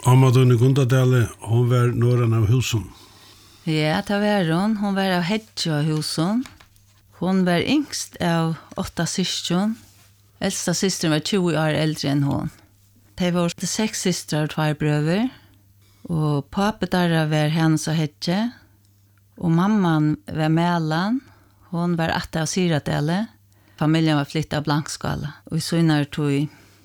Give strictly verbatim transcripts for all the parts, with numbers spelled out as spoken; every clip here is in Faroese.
Amma Dune Gundadale, hon var norran av husen. Ja, det var hon. Hon var av hedge av husen. Hon var yngst av åtta syskon. Äldsta systern var tjugo år äldre än hon. Det var sex systrar och två bröder. Och pappa där var hennes och hedge. Och mamman var mellan. Hon var åtta av Syradale. Familjen var flyttad av Blankskala. Och i synare tog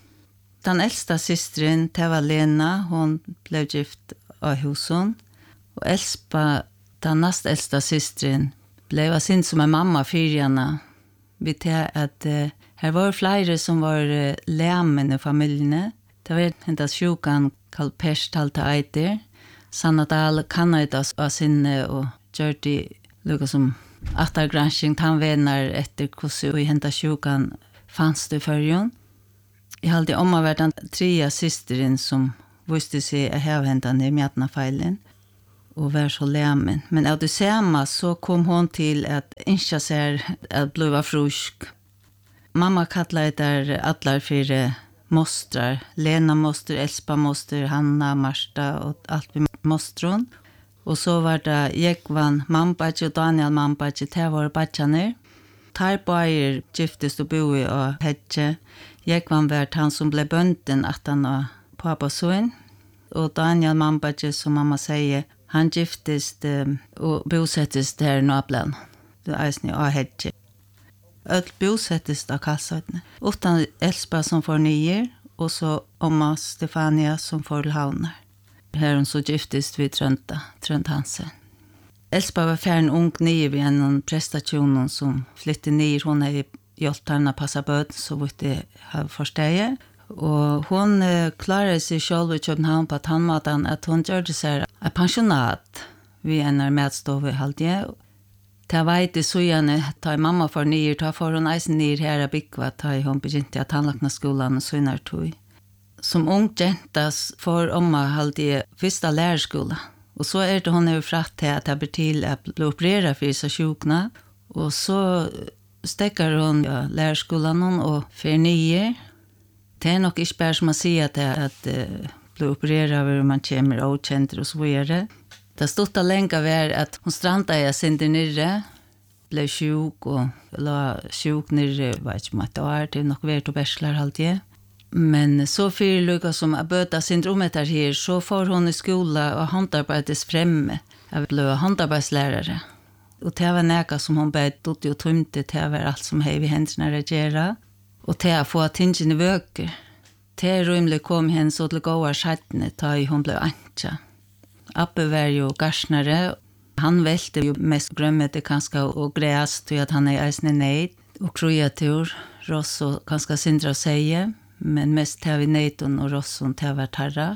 den äldsta systern, det var Lena. Hon blev gift av husen. Och Elspa, den näst äldsta systern, blev sin som en mamma fyrjarna. Vi tar att eh, här var flera som var eh, lämmen i familjen. Det var inte sjukan kallad Perstalta Eiter. Sanna Dahl kannades av sinne och gör det lukka som attergranskning tannvenar efter hvordan i henta sjukan fanns det förrjun. Jag hade om att den trea systern som visste sig att ha hentan i mjätna feilen och var så lämmen. Men av det samma så kom hon till att inte sig att bli frusk. Mamma kallade där allar för mostrar. Lena moster, Elspa moster, Hanna, Marsta och allt med mostron. Och så var det Jekvan, Mampachi och Daniel Mampachi, det var batchaner. Tar bajer giftes och bo i och hedge. Jekvan var han som blev bunden att han var pappa son. Och Daniel Mampachi, som mamma säger, han giftes och bosättes där i Nablan. Det är ni och hedge. Öll bosättes av Kalsötne. Utan Elspa som får nyer och så Oma Stefania som får Launar. Här hon så giftes vid Trönta, Trönt Hansen. Elspa var färren ung nyer vid en prestation som flyttade ner. Hon har hjälpt henne att passa böd så vitt det har förstått. Och hon eh, klarade sig själv i Köpenhamn på tandmaten att hon gjorde sig en pensionat vid en medstov i halvdje. Det var inte så gärna, ta mamma för nyer, ta för hon eisen nyer här i Bykva, ta hon begynte att tandlakna skolan och synnar tog. Som ung gentas för omma halvdje första lärarskola. Och så är det hon är fratt till att det blir till att bli opererad för sig sjukna. Och så stäcker hon ja, lärarskolan och för nyer. Det är nog inte bara som man säger att, att uh, bli opererad när man kommer okänd och så vidare. Det stod att länge var att hon strandade sin där nere, blev sjuk och la sjuk nere, vet inte om att det var, det är nog värt att bärslar alltid. Men så för lycka som att böta syndromet här, så får hon i skola och handarbeides fremme. Jag blev handarbeidslärare. Och det var näka som hon började ut och tymte, det var allt som hej vid händerna reagera. Och det att få tingen i böcker. Det rymligt kom henne så till gåa schattene, ta i hon blev antja. Appe var ju garsnare. Han välte ju mest grömmete kanske och gräs till att han är eisne nöjd. Och kreatur, ross och kanske sindra att säga. Men mest tar vi nejton och rosson tar vi tarra.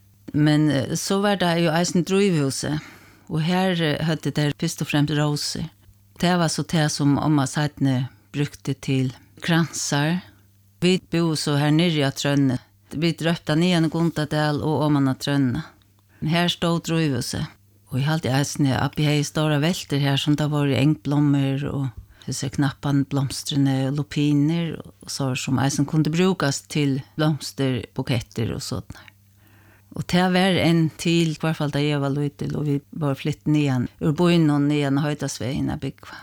Men så var det ju eisne drivhuset. Och här hade det först och främst roser. Det var så det som Oma Sattne brukte till kransar. Vi bor så här nere i Trönne. Vi dröpte ner en Guntadal och Omanna Trönne. Här stod drivhuset. Och jag hade eisne upp i stora välter här som det var ängblommer och så knappan blomstrene och lupiner och så som eisen kunde brukas till blomsterbuketter och sådana. Och det var en till, i hvert fall da jeg var lite, och vi var flytt nian, ur boinon nian Høydasveien av Bykva.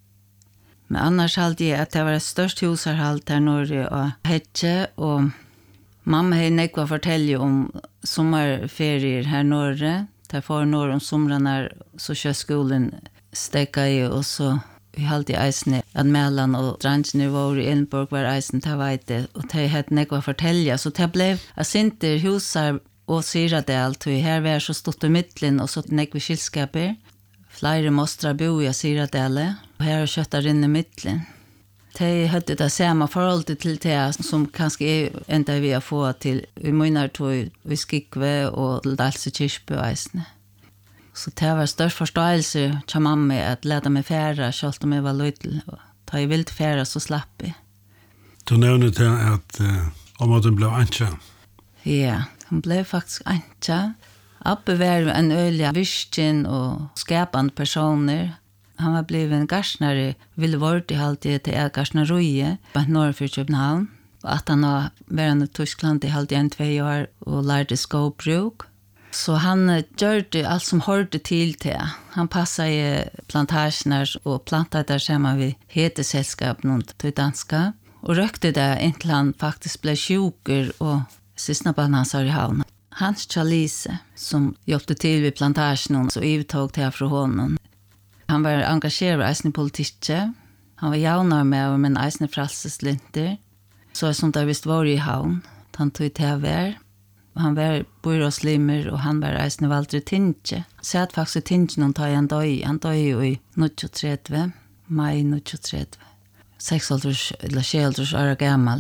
Men annars hade jag att det var ett störst husarhalt här norr och Hedje, och mamma hade nekva fortälja om sommarferier här norr. Där för norr om somrarna så kör skolan stäcka i, och så vi hade eisne att mellan och drangene var i Elmborg var eisen, det var inte, och det hade nekva fortälja. Så det blev att sinter husar och Syradal, och här var så stort i mittlen och så nekva skilskaper. Flere mostrar bo i Syradale, och här har köttar in i mittlen. Det hade det samma förhållande till det som kanske är ända vi har fått till i munnar tog vi skikve och Dalse Kirkby och eisne. Så det var störst förståelse till mamma att lära mig färra, själv om jag var liten. Ta i vilt färra så slapp jag. Du nämnde det att uh, om att hon blev antja. Ja, hon blev faktiskt antja. Appe var en öliga visken och skapande personer. Han var blivit en garsnare, ville vart i halvtid till ett garsnaröje på norr för Köpenhamn. Och att han har varit i Tyskland i halvt en, två år och lärde skobruk. Så han gjorde allt som hörde till det. Han passade i plantagerna och plantade där samman vid hetesällskapen till danska. Och rökte där intill han faktiskt blev sjuker och sista på han sa i havn. Hans Charlise som hjälpte till vid plantagen så övertog det här från honom. Han var engagerad i politiken. Han var jaunar med men eisne fralseslinter. Så som det visst var i havn. Han tog till här. Han var byråslimmer och han var eisne valgte Tinche. Så att faktiskt Tinche någon tar en dag. Han tar ju i nittiotretton, maj nittiotretton. sex ålders eller sju ålders år gammal.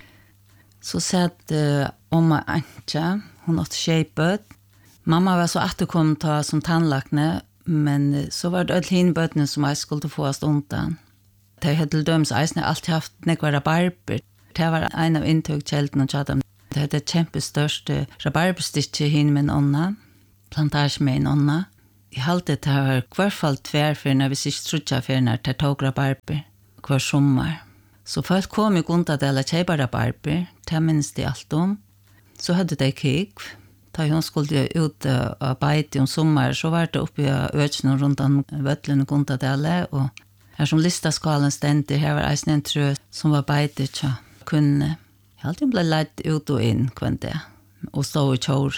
Så satt uh, Oma Antja, hon åt tjejböt. Mamma var så att det kom ta som tandlakne, men uh, så var det öll hinbötene som jag skulle få oss undan. Det hade till döms eisne alltid haft nekva rabarber. Det var en av intøgkjelden og tjadam. Det hade ett kjempestørste rabarberstikke hin med en onna, plantage med en onna. I halte det var hver fall tverfer vi sist trutja for når det tog rabarber hver sommar. Så folk kom i Guntadela tjejba rabarber, det minns de allt om. Så hade de kik. Da hon skulle ut av beite om sommar, så var det uppe i økene rundt om Vøtlen og Guntadela, og her som listaskalen stendte, her var eisen en trø som var beite tja kunne. Jeg alltid ble leit ut og inn, kvante jeg, og stå i kjore.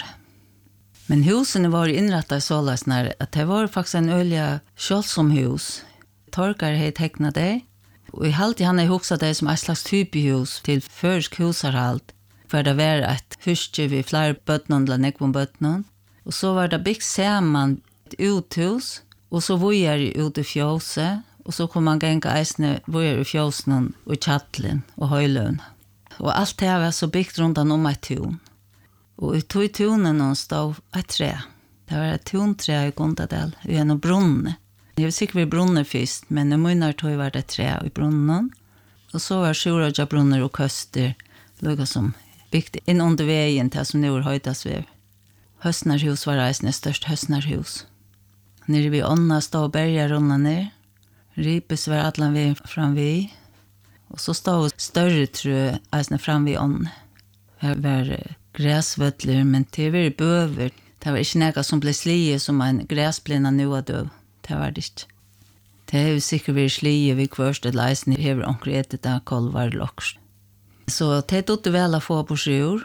Men husene var innrettet så løsner, at det var faktisk en ølja kjølsom hus. Torkar hei tekna det, og i halvtid han har hukset det som et slags type hus til førsk husarhalt, for det var et huske ved flere bøtnen eller nekvån bøtnen. Og så var det byggt sammen et uthus, og så var jeg ut i fjøse, og så kom man genga eisne var jeg i fjøsen og i Kjattlen og Høyløn. Og alt det var så byggt rundt om et tun. Og i tog tunen stod et tre. Det var et tuntre i Guntadel, i en brunne. Jeg var sikkert ved brunner først, men i munner tog var det tre i brunnen. Og så var sjuraja brunner og køster, lukka som byggt inn under veien til som nu er høydasvev. Høstnarhus var reisende størst høstnarhus. Nere vid ånda stod berger rundt ned. Ripes var atlan vi fram vi. Og så stod større trø reisende fram vi ånda. Her var gräsvötler, men det var böver. Det var ikke noe som ble slie som en gräsplina nu er død. Det var det ikke. Det er jo sikkert vært slie vid kvørste leisen i hever omkretet av kolvar lokst. Så det tog det vel å få borsjur.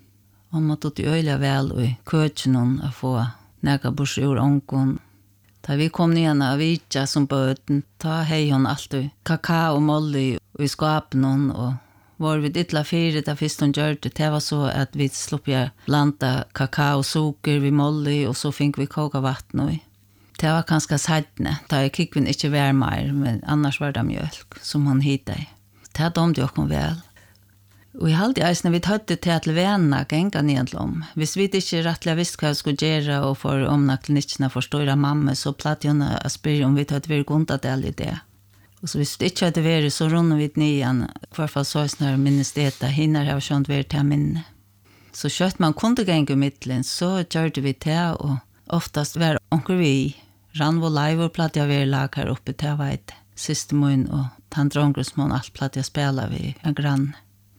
Og man tog det øyla vel i køtjen å få noe borsjur omkron. Da vi kom ned av Vitja som bøten, da hei hun alltid kakao og molly i skapen og var vi dittla fire da først hun gjør det. Det var så at vi slupp jeg blanda kakao og suker vi molly, og så fikk vi koka vatten i. Det var ganske sættende. Da jeg kikk vi ikke vær mer, men annars var det mjølk som hun hittet. Det domte jo ikke vel. Og i halvdige eisene vi tøtte til til venner genga nedlom. Hvis vi ikke rettelig visste hva vi skulle gjøre og for omnakten ikke forstår mamma, så platt hun å spørre om vi tøtte vi Guntadel i det. Og så hvis det ikke hadde vært, så rundet vi nian, i hvert fall så er sånn minnesteta, hinner har skjønt vært til minne. Så kjøtt man kunne genge midtelen, så gjør vi det, og oftast var onker vi. Ranvo Leiver platt jeg være lag her oppe til veit. Siste mun og tandrongresmån alt platt jeg spela vi en grann.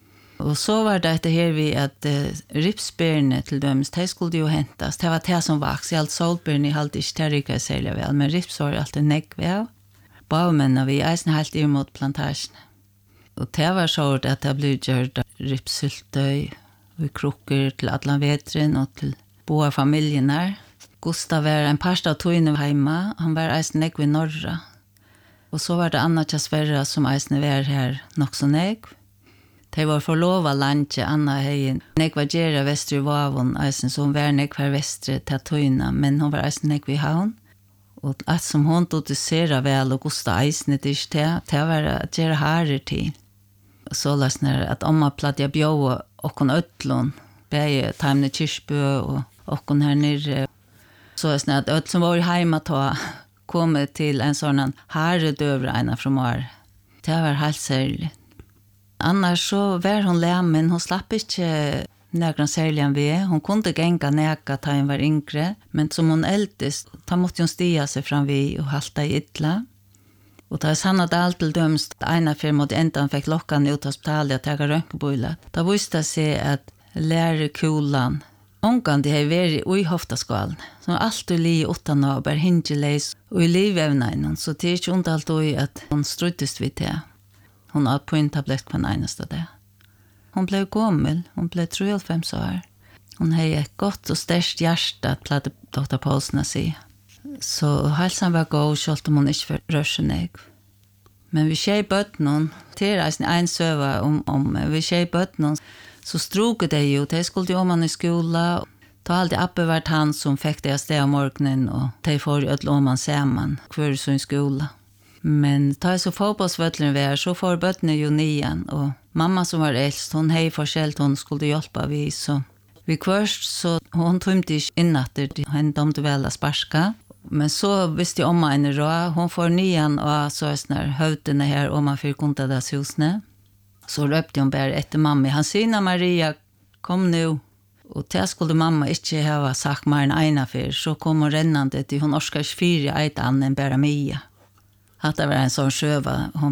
Og så var det etter her vi at uh, ripsbærene til dømes, de skulle jo hentas. Det var det som vaks. I alt solbærene i halte ikke terrika særlig vel, men rips var alltid nekk vel. Bavmennene vi eisen helt imot plantasjen. Og det var så at det ble gjort ripsyltøy og krukker til Atlanvetren og til boa familiene. Gustav var en parst av tøyne hjemme. Han var eisen nekk ved Norra. Og så var det Anna Tjasverra som eisen var her nok så nekk. De var forlova landje, Anna heien. Nekk var gjerra vestre i Vavon, eisen, så hun var nekk var vestre til tøyne, men hun var eisen nekk ved havn. Og alt som hon dotiserar väl och Gustav eisne det inte, det var att göra harer till. Så läsner att omma plattja bjöa och hon ötlån, bäge Taimne Kirchbö och, och hon här nere. Så läsner att öll som var hemma ta kom till en sån haredövra från mar. Det var helt särligt. Annars så var hon lämmen, hon slapp inte några särliga vi. Hon kunde gänga näka ta hon var yngre, men som hon äldst, ta måste hon stiga sig fram vi och halta i ytla. Og da sann at alt til dømst, ena fyrir mot enda han fikk lokkan ut av hospitalet og tega rønkebøyla. Da viste det seg at lærekulan, omgang de har vært i hoftaskalen, som alltid li utan å bare hingjeleis og i livevna, så det er ikke undalt at hun struttest vidt det. Hun har på en tablett på en eneste det. Hun ble gammel, hun ble treoghalvfems år. Hun har et godt og sterkt hjerte, platte doktor Paulsen å si. Så halsen var god, selv om hun ikke rør seg ned. Men vi skjer bøttene, til reisen en søve om, om vi skjer bøttene, så struket det jo, de skulle jo om han i skolen, da hadde Abbe vært han som fikk det av sted om morgenen, og de får jo et om han sammen, hver så i skolen. Men da jeg så fotballsvøtleren var, så får bøttene jo nian, og mamma som var eldst, hun hei forskjellt, hun skulle hjelpe vi, så vi kvørst, så hun tømte ikke innatter, hun domte vel å sparska, men så visste jeg om henne råd, hun får nian, og så er sånne høvdene her, og man fyr kunta das husene, så røpte hun bare etter mamma, han sier Maria, kom nu, og til skulle mamma ikke ha sagt mer enn ena fyr, så kom hun rennande til hun orskar ikke fire eit annen enn bare Mia. Att det var en sån sjöva, hon